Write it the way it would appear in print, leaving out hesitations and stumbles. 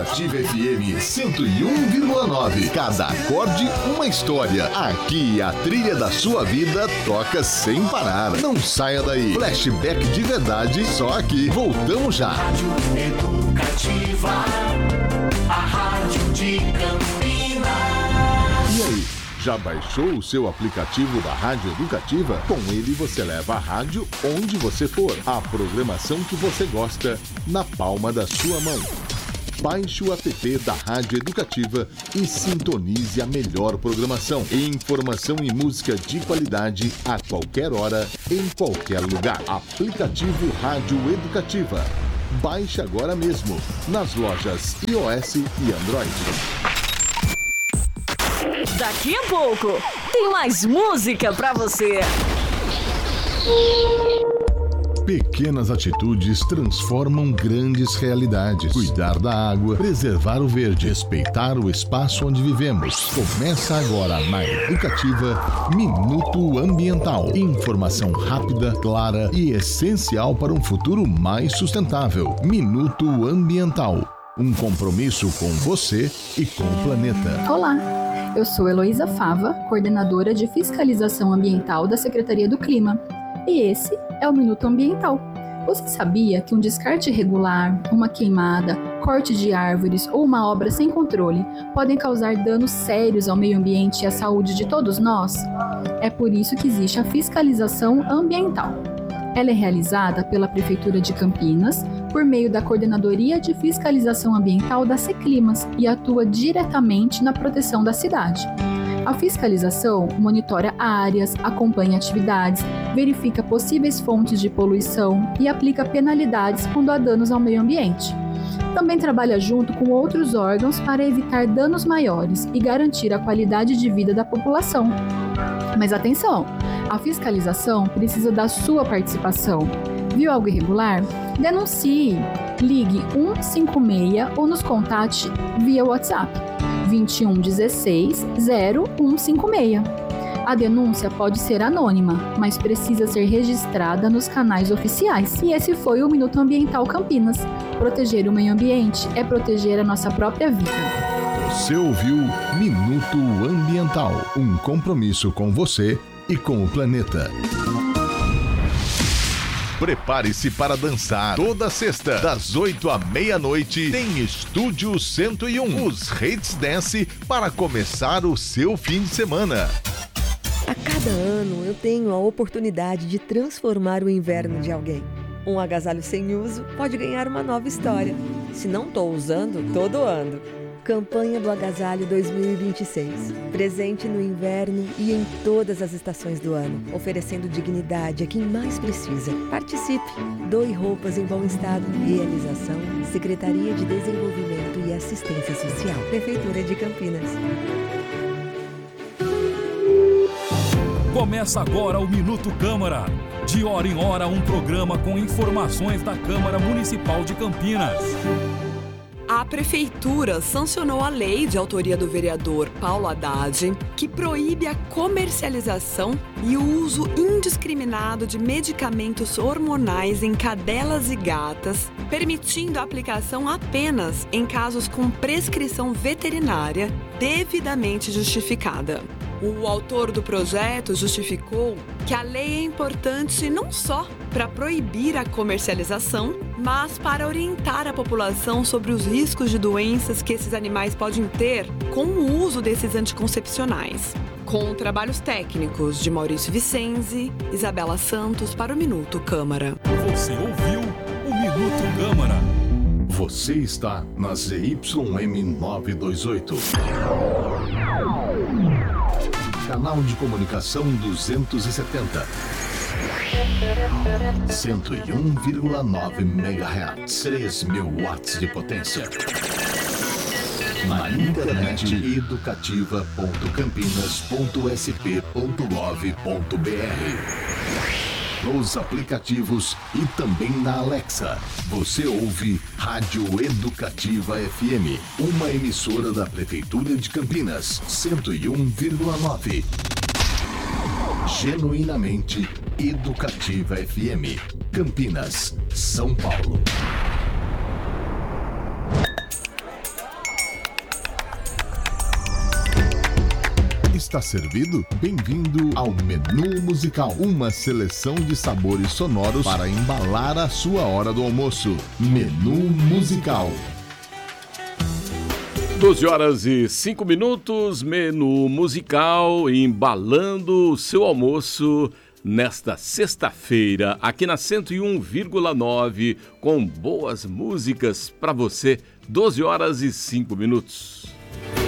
Educativa FM 101,9. Cada acorde, uma história. Aqui a trilha da sua vida toca sem parar. Não saia daí. Flashback de verdade, só aqui. Voltamos já. Rádio Educativa, a rádio de Campinas. E aí? Já baixou o seu aplicativo da Rádio Educativa? Com ele você leva a rádio onde você for. A programação que você gosta na palma da sua mão. Baixe o app da Rádio Educativa e sintonize a melhor programação. Informação e música de qualidade a qualquer hora, em qualquer lugar. Aplicativo Rádio Educativa. Baixe agora mesmo nas lojas iOS e Android. Daqui a pouco tem mais música pra você. Pequenas atitudes transformam grandes realidades. Cuidar da água, preservar o verde, respeitar o espaço onde vivemos. Começa agora na Educativa Minuto Ambiental. Informação rápida, clara e essencial para um futuro mais sustentável. Minuto Ambiental. Um compromisso com você e com o planeta. Olá, eu sou Heloísa Fava, coordenadora de Fiscalização Ambiental da Secretaria do Clima. E esse é o Minuto Ambiental. Você sabia que um descarte irregular, uma queimada, corte de árvores ou uma obra sem controle podem causar danos sérios ao meio ambiente e à saúde de todos nós? É por isso que existe a fiscalização ambiental. Ela é realizada pela Prefeitura de Campinas por meio da Coordenadoria de Fiscalização Ambiental da Seclimas e atua diretamente na proteção da cidade. A fiscalização monitora áreas, acompanha atividades, verifica possíveis fontes de poluição e aplica penalidades quando há danos ao meio ambiente. Também trabalha junto com outros órgãos para evitar danos maiores e garantir a qualidade de vida da população. Mas atenção! A fiscalização precisa da sua participação. Viu algo irregular? Denuncie! Ligue 156 ou nos contate via WhatsApp 21 16 0156. A denúncia pode ser anônima, mas precisa ser registrada nos canais oficiais. E esse foi o Minuto Ambiental Campinas. Proteger o meio ambiente é proteger a nossa própria vida. Você ouviu Minuto Ambiental, um compromisso com você e com o planeta. Prepare-se para dançar. Toda sexta, das 8 à meia-noite, tem Estúdio 101, os Hits Dance, para começar o seu fim de semana. A cada ano eu tenho a oportunidade de transformar o inverno de alguém. Um agasalho sem uso pode ganhar uma nova história. Se não estou usando, tô doando. Campanha do Agasalho 2026. Presente no inverno e em todas as estações do ano, oferecendo dignidade a quem mais precisa. Participe! Doe roupas em bom estado. Realização: Secretaria de Desenvolvimento e Assistência Social. Prefeitura de Campinas. Começa agora o Minuto Câmara. De hora em hora, um programa com informações da Câmara Municipal de Campinas. A Prefeitura sancionou a lei de autoria do vereador Paulo Haddad, que proíbe a comercialização e o uso indiscriminado de medicamentos hormonais em cadelas e gatas, permitindo a aplicação apenas em casos com prescrição veterinária devidamente justificada. O autor do projeto justificou que a lei é importante não só para proibir a comercialização, mas para orientar a população sobre os riscos de doenças que esses animais podem ter com o uso desses anticoncepcionais. Com trabalhos técnicos de Maurício Vicenzi, Isabela Santos para o Minuto Câmara. Você ouviu o Minuto Câmara. Você está na ZYM 928. Canal de comunicação 270. 101,9 MHz. 3.000 watts de potência. Na internet educativa.campinas.sp.gov.br. Nos aplicativos e também na Alexa. Você ouve Rádio Educativa FM, uma emissora da Prefeitura de Campinas, 101,9. Genuinamente Educativa FM, Campinas, São Paulo. está servido? Bem-vindo ao Menu Musical, uma seleção de sabores sonoros para embalar a sua hora do almoço. Menu Musical. 12h05, Menu Musical, embalando o seu almoço nesta sexta-feira, aqui na 101,9, com boas músicas para você. 12h05.